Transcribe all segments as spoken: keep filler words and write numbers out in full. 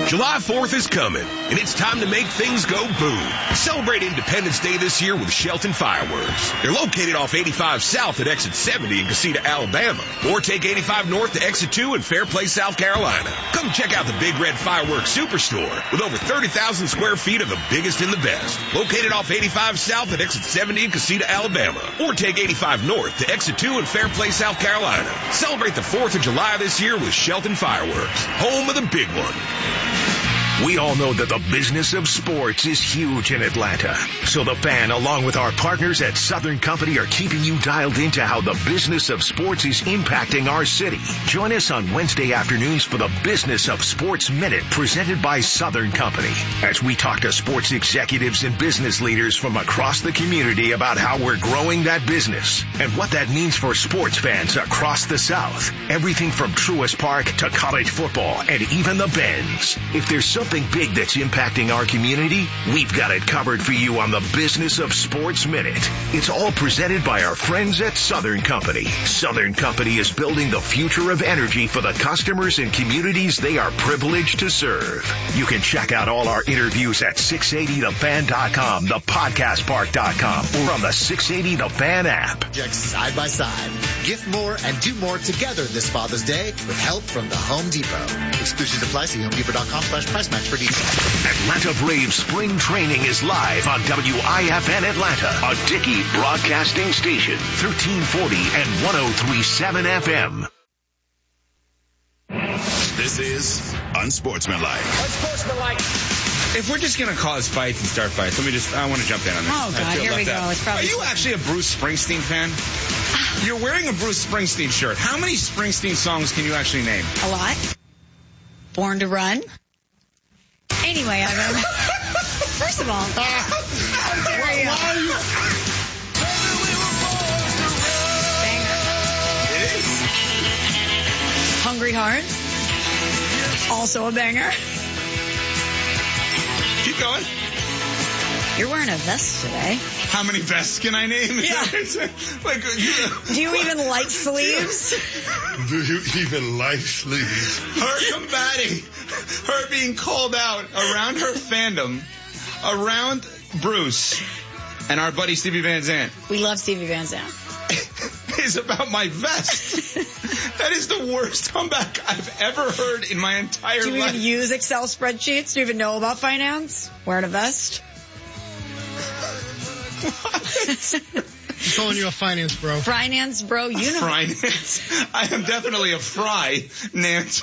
July fourth is coming, and it's time to make things go boom. Celebrate Independence Day this year with Shelton Fireworks. They're located off eighty-five South at Exit seventy in Casita, Alabama. Or take eighty-five North to Exit two in Fairplay, South Carolina. Come check out the Big Red Fireworks Superstore with over thirty thousand square feet of the biggest and the best. Located off eighty-five South at Exit seventy in Casita, Alabama. Or take eighty-five North to Exit two in Fairplay, South Carolina. Celebrate the fourth of July this year with Shelton Fireworks, home of the big one. We all know that the business of sports is huge in Atlanta. So the Fan, along with our partners at Southern Company, are keeping you dialed into how the business of sports is impacting our city. Join us on Wednesday afternoons for the Business of Sports Minute, presented by Southern Company, as we talk to sports executives and business leaders from across the community about how we're growing that business and what that means for sports fans across the South. Everything from Truist Park to college football and even the Benz. If there's something big that's impacting our community, we've got it covered for you on the Business of Sports Minute. It's all presented by our friends at Southern Company. Southern Company is building the future of energy for the customers and communities they are privileged to serve. You can check out all our interviews at six eighty the fan dot com, the podcast park dot com, or on the six eighty The Fan app. Projects side by side. Gift more and do more together this Father's Day with help from the Home Depot. Exclusions apply. See home depot dot com slash price match for details. Atlanta Braves spring training is live on W I F N Atlanta, a Dickey broadcasting station, thirteen forty and one oh three point seven F M. This is Unsportsmanlike. Unsportsmanlike. If we're just going to cause fights and start fights, let me just, I want to jump in on this. Oh, God, here we go. It's probably Are you actually a Bruce Springsteen fan? You're wearing a Bruce Springsteen shirt. How many Springsteen songs can you actually name? A lot. Born to Run. Anyway, I mean, first of all, how dare you? It is. Hungry Hearts. Also a banger. Keep going. You're wearing a vest today. How many vests can I name? Yeah. like, you, Do you even like sleeves? Do you even like sleeves? Her combating, her being called out around her fandom, around Bruce, and our buddy Stevie Van Zandt. We love Stevie Van Zandt. Is about my vest. That is the worst comeback I've ever heard in my entire life. Do you even use Excel spreadsheets? Do you even know about finance? Wearing a vest? I'm calling you a finance bro. Finance bro uniform. Finance. I am definitely a fry, Nance.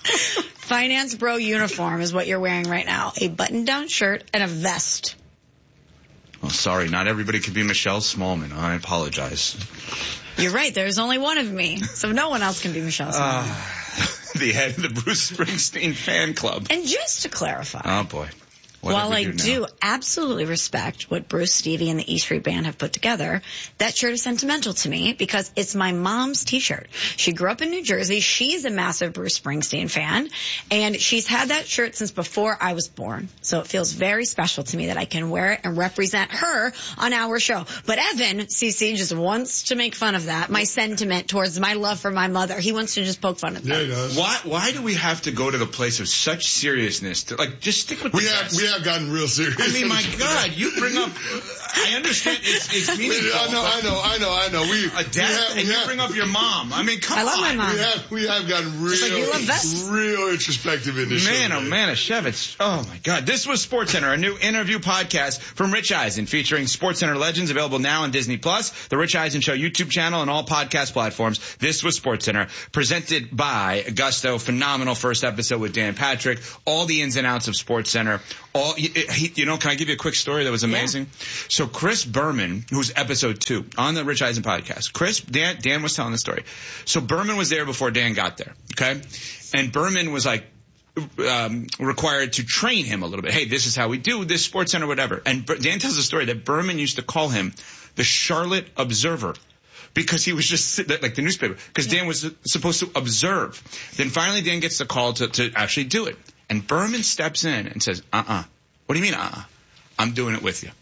Finance bro uniform is what you're wearing right now. A button-down shirt and a vest. Oh, sorry. Not everybody can be Michelle Smallman. I apologize. You're right. There's only one of me, so no one else can be Michelle Smallman. Uh, the head of the Bruce Springsteen fan club. And just to clarify. Oh, boy. What While I do, do absolutely respect what Bruce, Stevie, and the E Street Band have put together, that shirt is sentimental to me because it's my mom's T-shirt. She grew up in New Jersey. She's a massive Bruce Springsteen fan, and she's had that shirt since before I was born. So it feels very special to me that I can wear it and represent her on our show. But Evan, C C, just wants to make fun of that, my sentiment towards my love for my mother. He wants to just poke fun at that. Yeah, he does. Why, why do we have to go to the place of such seriousness? To, like, just stick with We the have, best. we have gotten real serious. I mean, my God, you bring up, I understand it's, it's meaningful. I know, I know, I know, I know. We, A death, we have, and we you have, bring up your mom. I mean, come I love on. my mom. We have, we have gotten real, like you love vests. real introspective in this Man, show. oh man, Shevitz. Oh my God. This was SportsCenter, a new interview podcast from Rich Eisen featuring SportsCenter legends, available now on Disney Plus, the Rich Eisen Show YouTube channel, and all podcast platforms. This was SportsCenter, presented by Gusto. Phenomenal first episode with Dan Patrick. All the ins and outs of SportsCenter. All, he, you know, can I give you a quick story that was amazing? Yeah. So Chris Berman, who's episode two on the Rich Eisen podcast, Chris, Dan, Dan was telling the story. So Berman was there before Dan got there, okay? And Berman was like, um, required to train him a little bit. Hey, this is how we do this, SportsCenter, whatever. And Dan tells the story that Berman used to call him the Charlotte Observer, because he was just like the newspaper, because Dan was supposed to observe. Then finally Dan gets the call to, to actually do it. And Berman steps in and says, uh-uh. What do you mean, uh-uh? I'm doing it with you.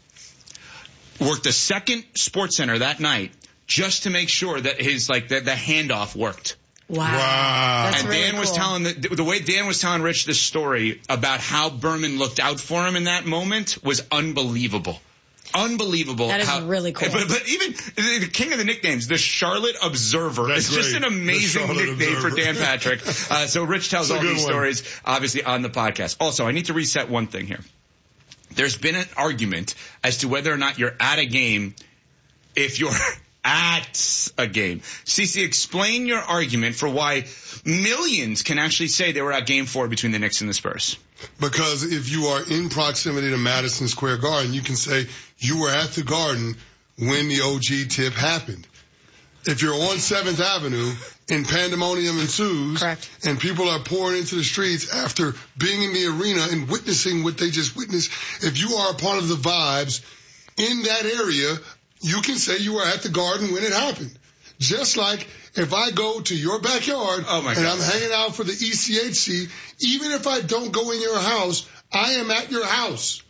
Worked the second SportsCenter that night just to make sure that his, like, the, the handoff worked. Wow. Wow. That's and really Dan was cool. telling the, the way Dan was telling Rich this story about how Berman looked out for him in that moment was unbelievable. Unbelievable. That is how, really cool. But, but even the, the king of the nicknames, the Charlotte Observer, That's is just great. an amazing The Charlotte nickname for Observer. Dan Patrick. Uh, so Rich tells It's a all good these one. stories, obviously, on the podcast. Also, I need to reset one thing here. There's been an argument as to whether or not you're at a game if you're at a game. Cece, explain your argument for why millions can actually say they were at game four between the Knicks and the Spurs. Because if you are in proximity to Madison Square Garden, you can say you were at the Garden when the O G tip happened. If you're on seventh Avenue and pandemonium ensues, Correct. and people are pouring into the streets after being in the arena and witnessing what they just witnessed, if you are a part of the vibes in that area, you can say you were at the Garden when it happened. Just like if I go to your backyard Oh my and God. I'm hanging out for the E C H C, even if I don't go in your house, I am at your house.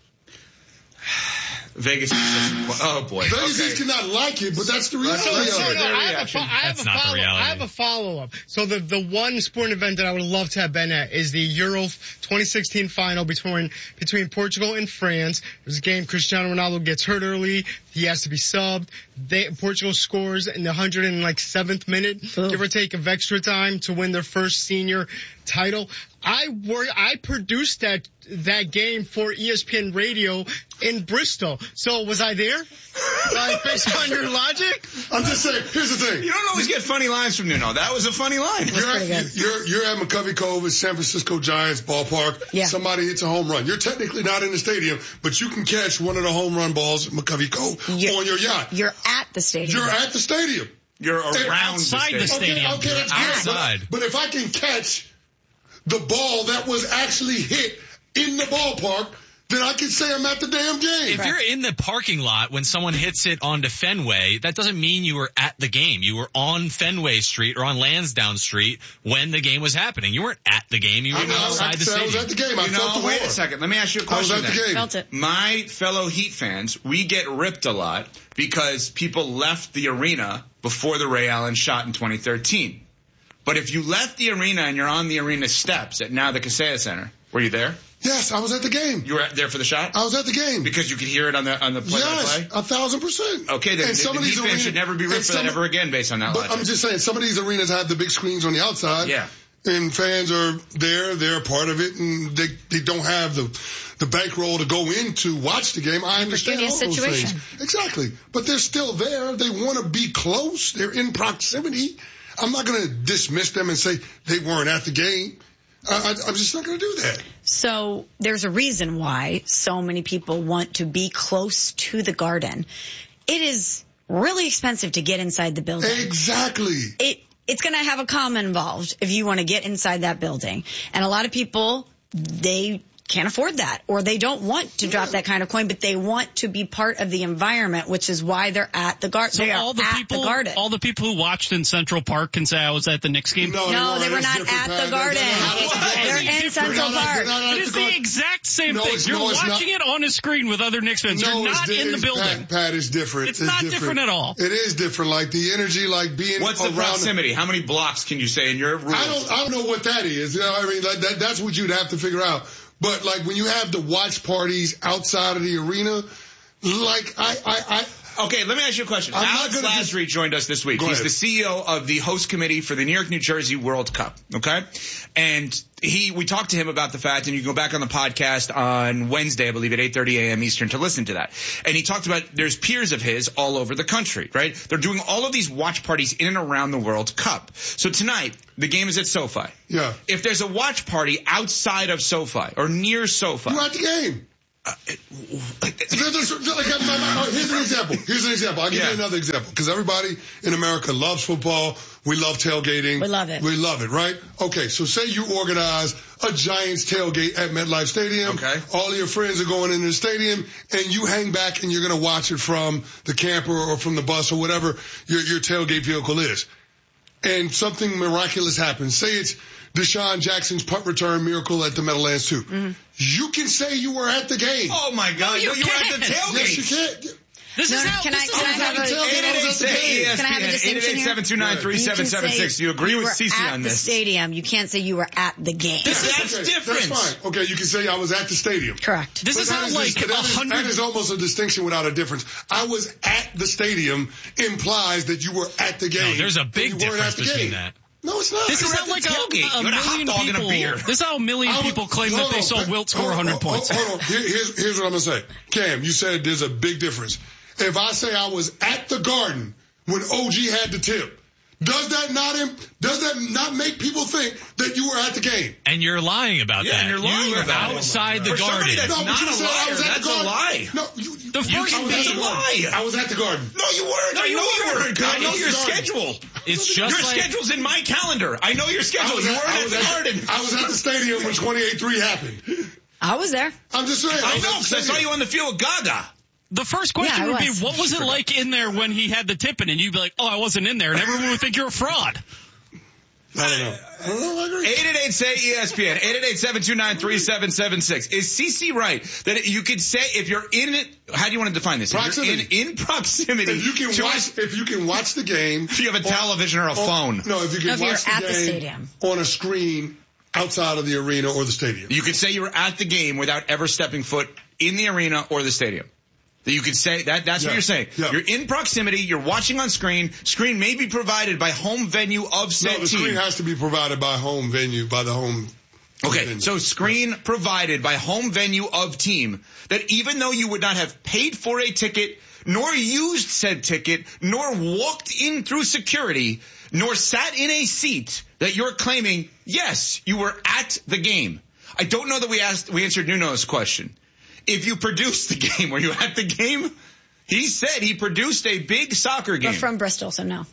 Vegas is just, oh boy. Vegas Okay. cannot like it, but that's the reality let's of hear it. their I have a, reaction. fo- I have That's a not the follow. reality. I have a follow up. So the the one sporting event that I would love to have been at is the Euro twenty sixteen final between between Portugal and France. There's a game. Cristiano Ronaldo gets hurt early. He has to be subbed. They, Portugal scores in the one hundred seventh minute, Ooh. give or take, of extra time to win their first senior title. I work. I produced that that game for E S P N Radio in Bristol. So was I there? Like, based on your logic? I'm just saying, here's the thing. You don't always get funny lines from Nuno. That was a funny line. You're pretty at, good. you're, you're at McCovey Cove at San Francisco Giants ballpark. Yeah. Somebody hits a home run. You're technically not in the stadium, but you can catch one of the home run balls at McCovey Cove You're- on your yacht. You're at the stadium. You're at the stadium. You're around outside the the stadium. stadium. Okay, okay, that's You're good. But, outside. but if I can catch the ball that was actually hit in the ballpark, then I can say I'm at the damn game. If you're in the parking lot when someone hits it onto Fenway, that doesn't mean you were at the game. You were on Fenway Street or on Lansdowne Street when the game was happening. You weren't at the game. You were I, know, I, outside the said I was stadium. at the game. I You felt know, the wait war. a second. Let me ask you a I was question. at the then. game. Felt it. My fellow Heat fans, we get ripped a lot because people left the arena before the Ray Allen shot in twenty thirteen. But if you left the arena and you're on the arena steps at now the Kaseya Center, were you there? Yes, I was at the game. You were there for the shot? I was at the game. Because you could hear it on the on the play-by-play? Yes, a thousand percent. Okay, then And the, some the of Heat these fans arenas- should never be and ripped for that some- ever again based on that But logic. I'm just saying, some of these arenas have the big screens on the outside. Yeah. And fans are there, they're a part of it, and they they don't have the the bankroll to go in to watch the game. I understand all Precarious those situation. things. Exactly. But they're still there. They want to be close. They're in proximity. I'm not going to dismiss them and say they weren't at the game. I, I, I'm just not going to do that. So there's a reason why so many people want to be close to the Garden. It is really expensive to get inside the building. Exactly. It it's going to have a comma involved if you want to get inside that building. And a lot of people, they can't afford that, or they don't want to drop that kind of coin, but they want to be part of the environment, which is why they're at the Garden. So they are all the at people, the Garden. all the people who watched in Central Park can say I was at the Knicks game. No, No, they were it's not different, at the Pat. Garden. They're- They're they're- in Central they're not- Park. they're not at It is the the Garden. exact same No, thing. it's- You're no, it's watching it on a screen with other Knicks fans. No, You're it's not di- in the it's- building. Pat, Pat, it's different. It's not different at all. It is different. Like the energy, like being What's the around. proximity? How many blocks can you say in your rules? I don't. I don't know what that is. You know, I mean, like, that, that's what you'd have to figure out. But like when you have the watch parties outside of the arena, like I, I, I Okay, let me ask you a question. I'm not Alex gonna just- Lasry joined us this week. Go He's ahead. the C E O of the host committee for the New York, New Jersey World Cup. Okay? And he, we talked to him about the fact, and you can go back on the podcast on Wednesday, I believe, at eight thirty a.m. Eastern to listen to that. And he talked about there's peers of his all over the country, right? They're doing all of these watch parties in and around the World Cup. So tonight, the game is at SoFi. yeah. If there's a watch party outside of SoFi or near SoFi, You're at the game. There's- there's- like, here's an example. Here's an example. I'll give Yeah. you another example. Because everybody in America loves football. We love tailgating. We love it. We love it, right? Okay, so say you organize a Giants tailgate at MetLife Stadium. Okay. All of your friends are going into the stadium, and you hang back and you're going to watch it from the camper or from the bus or whatever your, your tailgate vehicle is. And something miraculous happens. Say it's Deshaun Jackson's punt return miracle at the Meadowlands Soup. Mm-hmm. You can say you were at the game. oh my God, you no, you were at the can't. tailgate. Yes, you can. This No, is no, how. can this I- is can I how- have a- eight eight eight say E S P Can I have a N, distinction eight eight eight, seven two nine, three seven seven six. You agree you with were Cece at on the this? stadium. You can't say you were at the game. This is- That's Okay, different. That's fine. Okay, you can say I was at the stadium. Correct. This But is that how is like just- a that is- hundred. That is almost a distinction without a difference. I was at the stadium implies that you were at the game. No, there's a and big you weren't difference at the between game. that. No, it's not. This is You're how at the like a, tailgate. a You had a hot million dog and a people. beer. This is how a million I would- people claim hold that they on, saw hold Wilt score on, one hundred hold on, points. Hold on. Here- here's, here's what I'm going to say. Cam, you said there's a big difference. If I say I was at the Garden when O G had the tip, does that not imp- does that not make people think that you were at the game? And you're lying about Yeah, that. and you're lying you were about it. outside the For somebody garden. that's No, but not you a said I liar, was at that's the a Garden. lie. No, you, The you, first I was at That's the a Garden. lie. I was at the Garden. No, you weren't. No, I you know you weren't. weren't. I know It's your Garden. schedule. It's just Your like schedule's in my calendar. I know your I schedule. was You at, weren't I at was the at, Garden. I was at the stadium when twenty-eight three happened. I was there. I'm just saying. I was know, at the because I saw stadium. you on the field with Gaga. The first question Yeah, I would be, was. what was it like in there when he had the tipping? And you'd be like, oh, I wasn't in there. And everyone would think you're a fraud. I don't know. I don't know. I agree. eight eight eight say E S P N. eight eight eight, seven two nine, three seven seven six. Is Cece right that you could say if you're in it, how do you want to define this? If Proximity. you're in, in proximity. If you can to watch, if you can watch the game, If you have a on- television or a on- phone. No, if you can No, if you're watch the at the game stadium. on a screen outside of the arena or the stadium. You could say you were at the game without ever stepping foot in the arena or the stadium. That you could say that that's Yeah. what you're saying. Yeah. You're in proximity, you're watching on screen. Screen may be provided by home venue of said No, the team. screen has to be provided by home venue, by the home. Okay, venue. so screen provided by home venue of team that even though you would not have paid for a ticket, nor used said ticket, nor walked in through security, nor sat in a seat, that you're claiming, yes, you were at the game. I don't know that we asked, we answered Nuno's question. If you produced the game, were you at the game? He said he produced a big soccer game. But from Bristol, so no.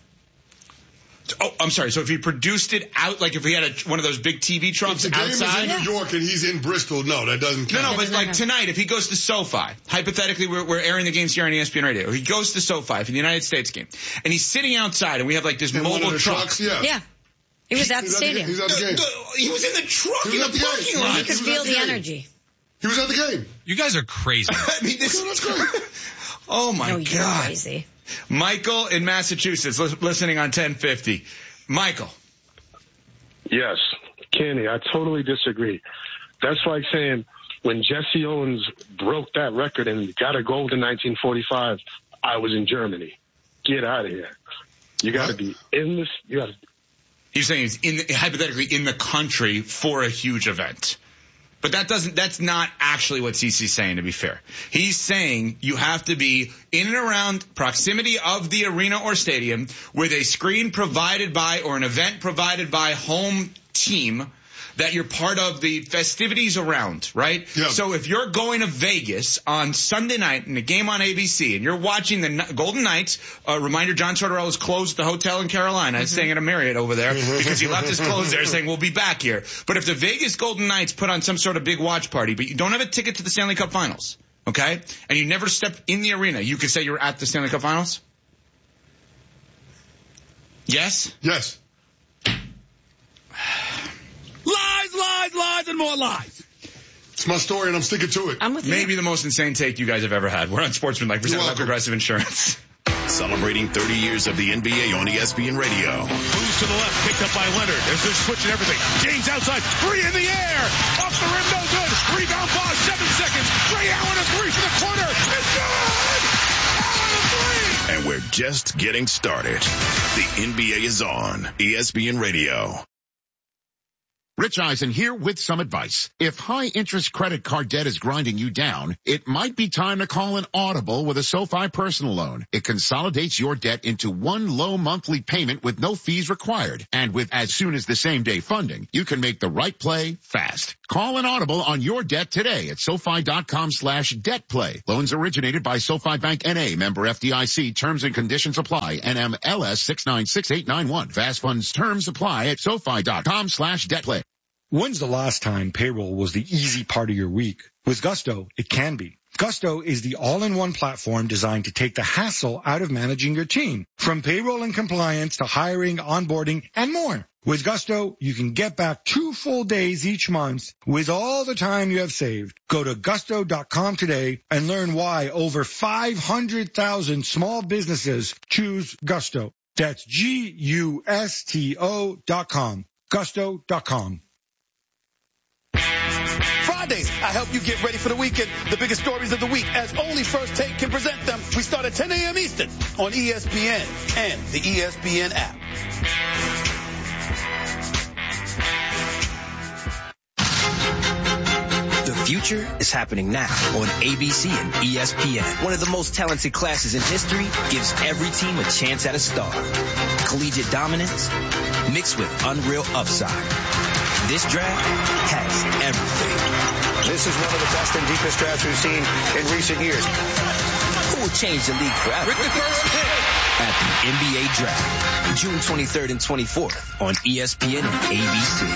Oh, I'm sorry. So if he produced it out, like if we had a, one of those big T V If trucks the game outside. is in New York and he's in Bristol, no, that doesn't No, count. no, but like tonight, if he goes to SoFi, hypothetically, we're, we're airing the games here on E S P N Radio. He goes to SoFi for the United States game, and he's sitting outside, and we have like this In one mobile of the truck. trucks, yeah. Yeah. He was at the He's stadium. He's at the game. He was in the truck He in was the at the game. parking He lot. He was could at feel the the game. energy. He was at the game. You guys are crazy. I mean, this. Okay, that's great. Oh my No, you're God. crazy. Michael in Massachusetts, li- listening on ten fifty. Michael. Yes, Kenny, I totally disagree. That's like saying when Jesse Owens broke that record and got a gold in nineteen forty-five, I was in Germany. Get out of here. You got to be in this. You got to. He's saying he's in the, hypothetically in the country for a huge event. But that doesn't, that's not actually what Cece's saying, to be fair. He's saying you have to be in and around proximity of the arena or stadium with a screen provided by or an event provided by home team that you're part of the festivities around, right? Yeah. So if you're going to Vegas on Sunday night in a game on A B C and you're watching the N- Golden Knights, uh, reminder John Tortorella is closed at the hotel in Carolina, mm-hmm. staying at a Marriott over there because he left his clothes there saying we'll be back here. But if the Vegas Golden Knights put on some sort of big watch party, but you don't have a ticket to the Stanley Cup Finals, okay, and you never step in the arena, you could say you're at the Stanley Cup Finals? Yes? Yes. Lies, lies, lies, and more lies. It's my story and I'm sticking to it. I'm with Maybe you. the most insane take you guys have ever had. We're on Sportsman, like presented by welcome. Progressive Insurance. Celebrating thirty years of the N B A on E S P N Radio. Moves to the left, picked up by Leonard. There's their switch and everything. James outside, three in the air. Off the rim, no good. Rebound ball, seven seconds. Ray Allen, a three for the corner. It's good! Allen, a three! And we're just getting started. The N B A is on E S P N Radio. Rich Eisen here with some advice. If high-interest credit card debt is grinding you down, it might be time to call an Audible with a SoFi personal loan. It consolidates your debt into one low monthly payment with no fees required. And with as soon as the same day funding, you can make the right play fast. Call an Audible on your debt today at SoFi.com slash debt play. Loans originated by SoFi Bank N A, member F D I C. Terms and conditions apply. N M L S six nine six eight nine one. Fast funds terms apply at SoFi.com slash debt play. When's the last time payroll was the easy part of your week? With Gusto, it can be. Gusto is the all-in-one platform designed to take the hassle out of managing your team, from payroll and compliance to hiring, onboarding, and more. With Gusto, you can get back two full days each month with all the time you have saved. Go to gusto dot com today and learn why over five hundred thousand small businesses choose Gusto. That's G U S T O dot com. gusto dot com. Fridays, I help you get ready for the weekend. The biggest stories of the week, as only First Take can present them. We start at ten a.m. Eastern on E S P N and the E S P N app. The future is happening now on A B C and E S P N. One of the most talented classes in history gives every team a chance at a star. Collegiate dominance mixed with unreal upside. This draft has everything. This is one of the best and deepest drafts we've seen in recent years. Who will change the league forever? Rick the first pick at the N B A Draft, June twenty-third and twenty-fourth on E S P N and A B C.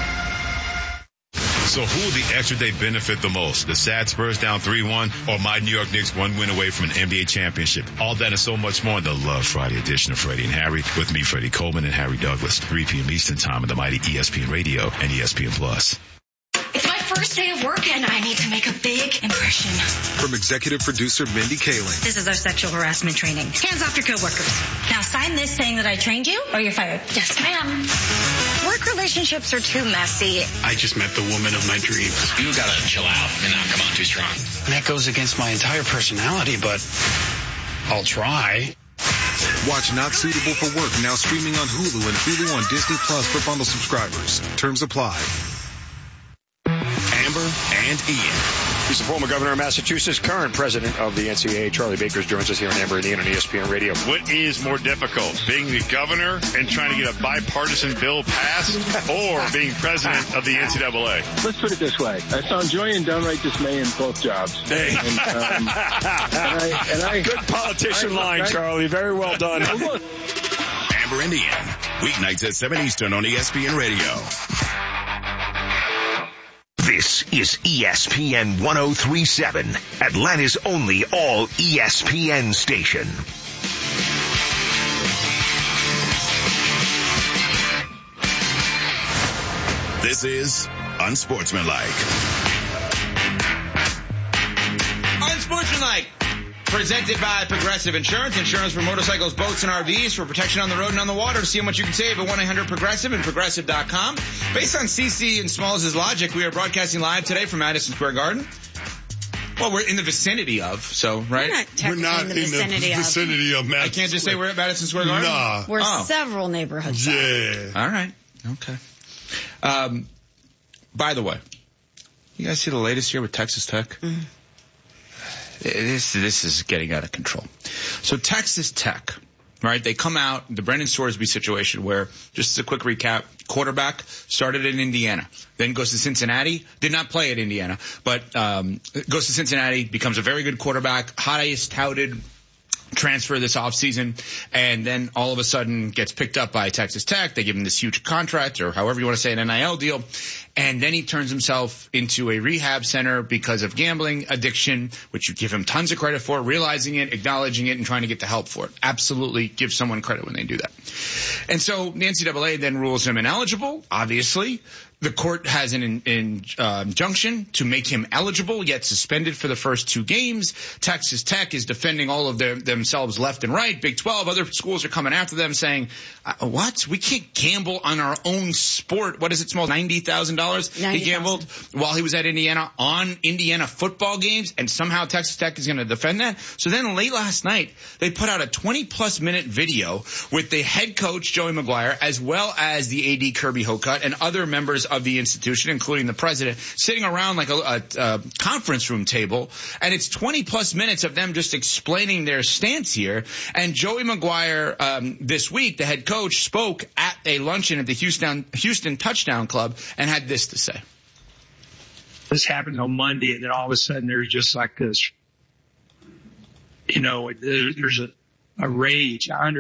So who will the extra day benefit the most? The sad Spurs down three one or my New York Knicks one win away from an N B A championship? All that and so much more in the Love Friday edition of Freddie and Harry with me, Freddie Coleman and Harry Douglas, three p.m. Eastern time on the mighty E S P N Radio and E S P N Plus. It's my first day of work and I need to make a big impression. From executive producer Mindy Kaling. This is our sexual harassment training. Hands off your coworkers. Now sign this saying that I trained you or you're fired. Yes, ma'am. Work relationships are too messy. I just met the woman of my dreams. You gotta chill out and not come on too strong. And that goes against my entire personality, but I'll try. Watch Not Suitable for Work now streaming on Hulu and Hulu on Disney Plus for bundle subscribers. Terms apply. Amber and Ian. He's the former governor of Massachusetts, current president of the N C double A. Charlie Bakers joins us here on Amber and Ian on E S P N Radio. What is more difficult, being the governor and trying to get a bipartisan bill passed, or being president of the N C double A? Let's put it this way. I found joy and downright dismay in both jobs. Hey. And, um, and I, and I, Good politician I, line, I, Charlie. Very well done. Amber and Ian, weeknights at seven Eastern on E S P N Radio. This is E S P N one oh three point seven, Atlanta's only all E S P N station. This is Unsportsmanlike. Unsportsmanlike. Presented by Progressive Insurance. Insurance for motorcycles, boats, and R Vs for protection on the road and on the water. See how much you can save at one eight hundred progressive and progressive dot com. Based on C C and Smalls' logic, we are broadcasting live today from Madison Square Garden. Well, we're in the vicinity of, so, right? We're not technically We're not in the in vicinity, the of. vicinity of Madison. I can't just say we're at Madison Square Garden? Nah. We're oh. several neighborhoods. Yeah. All right. Okay. Um, by the way, you guys see the latest here with Texas Tech? Mm-hmm. This this is getting out of control. So Texas Tech, right? They come out, the Brendan Sorsby situation where, just as a quick recap, quarterback started in Indiana, then goes to Cincinnati, did not play at Indiana, but um, goes to Cincinnati, becomes a very good quarterback, highest touted transfer this offseason, and then all of a sudden gets picked up by Texas Tech. They give him this huge contract, or however you want to say, an N I L deal, and then he turns himself into a rehab center because of gambling addiction, which you give him tons of credit for, realizing it, acknowledging it, and trying to get the help for it. Absolutely give someone credit when they do that. And so the N C double A then rules him ineligible, obviously. The court has an in, in, uh, injunction to make him eligible, yet suspended for the first two games. Texas Tech is defending all of their, themselves left and right. Big twelve, other schools are coming after them saying, uh, what? We can't gamble on our own sport. What is it, Small? ninety thousand dollars he gambled while he was at Indiana on Indiana football games, and somehow Texas Tech is going to defend that. So then late last night, they put out a twenty-plus minute video with the head coach, Joey McGuire, as well as the A D, Kirby Hocutt, and other members of the institution, including the president, sitting around like a, a, a conference room table, and it's twenty plus minutes of them just explaining their stance here. And Joey McGuire, um, this week, the head coach, spoke at a luncheon at the Houston Houston Touchdown Club and had this to say. This happened on Monday, and then all of a sudden there's just like this, you know, there's a, a rage. I understand.